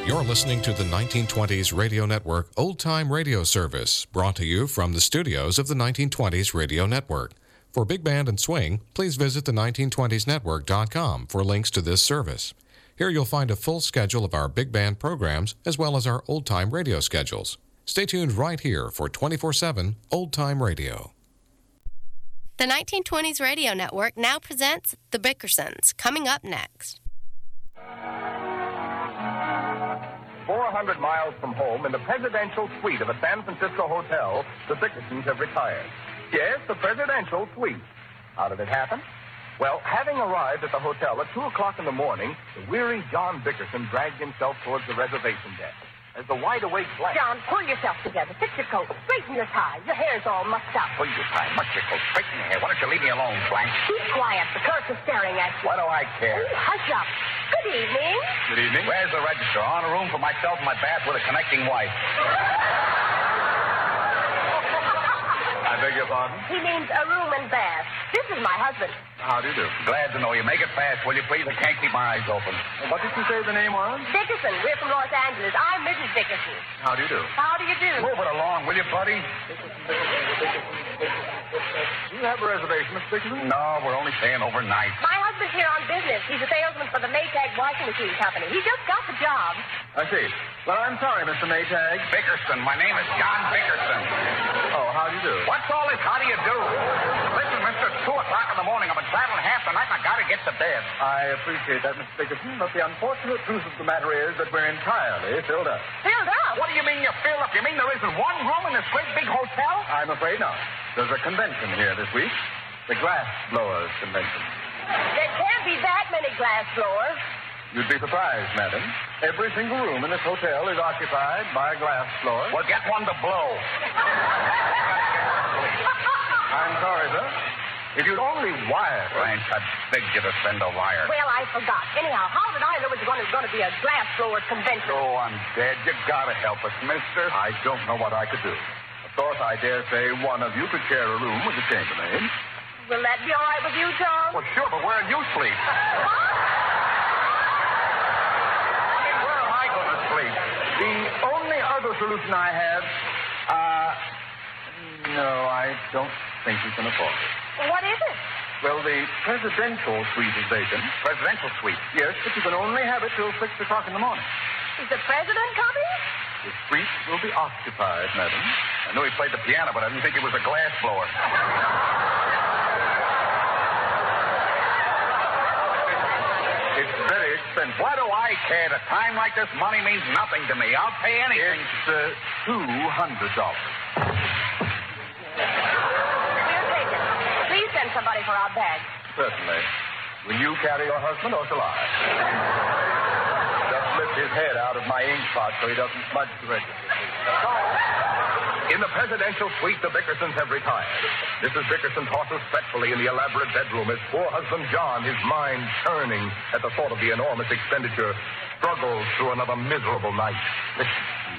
You're listening to the 1920s Radio Network Old Time Radio Service, brought to you from the studios of the 1920s Radio Network. For Big Band and Swing, please visit the 1920snetwork.com for links to this service. Here you'll find a full schedule of our Big Band programs as well as our Old Time Radio schedules. Stay tuned right here for 24/7 Old Time Radio. The 1920s Radio Network now presents The Bickersons, coming up next. 400 miles from home, in the presidential suite of a San Francisco hotel, the Bickersons have retired. Yes, the presidential suite. How did it happen? Well, having arrived at the hotel at 2 o'clock in the morning, the weary John Bickerson dragged himself towards the reservation desk. As the wide-awake Blanche... John, pull yourself together. Fix your coat. Straighten your tie. Your hair's all mucked up. Pull your tie. Muck your coat. Straighten your hair. Why don't you leave me alone, Blanche? Keep quiet. The clerk is staring at you. Why do I care? Oh, hush up. Good evening. Good evening. Where's the register? I want a room for myself and my bath with a connecting wife. I beg your pardon? He means a room and bath. This is my husband. How do you do? Glad to know you. Make it fast, will you, please? I can't keep my eyes open. What did you say the name was? Dickerson. We're from Los Angeles. I'm Mrs. Dickerson. How do you do? How do you do? Move it along, will you, buddy? Do you have a reservation, Mr. Dickerson? No, we're only staying overnight. My husband's here on business. He's a salesman for the Maytag washing machine company. He just got the job. I see. Well, I'm sorry, Mr. Maytag. Bickerson. My name is John Bickerson. Oh, how do you do? What's all this? How do you do? Listen, mister, it's 2 o'clock in the morning. I've been traveling half the night and I gotta get to bed. I appreciate that, Mr. Dickerson, but the unfortunate truth of the matter is that we're entirely filled up. Filled up? What do you mean you're filled up? You mean there isn't one room in this great big hotel? I'm afraid not. There's a convention here this week. The Glass Blowers Convention. There can't be that many glass blowers. You'd be surprised, madam. Every single room in this hotel is occupied by a glass blower. Well, get one to blow. I'm sorry, sir. If you'd only wire... Blanche, I begged you to send a wire. Well, I forgot. Anyhow, how did I know it was going to be a glass blower convention? Oh, I'm dead. You gotta help us, mister. I don't know what I could do. Of course, I dare say one of you could share a room with the chambermaid. Will that be all right with you, Tom? Well, sure, but where do you sleep? Where am I going to sleep? The only other solution I have... No, I don't think we can afford it. What is it? Well, the presidential suite is vacant. Presidential suite. Yes, but you can only have it till 6 o'clock in the morning. Is the president coming? The suite will be occupied, madam. I knew he played the piano, but I didn't think he was a glass blower. It's very expensive. What do I care? At a time like this, money means nothing to me. I'll pay anything. It's $200. We'll take it. Please send somebody for our bag. Certainly. Will you carry your husband, or shall I? Just lift his head out of my ink pot so he doesn't smudge the register. In the presidential suite, the Bickersons have retired. Mrs. Bickerson tosses fretfully in the elaborate bedroom as poor husband John, his mind churning at the thought of the enormous expenditure, struggles through another miserable night. Listen.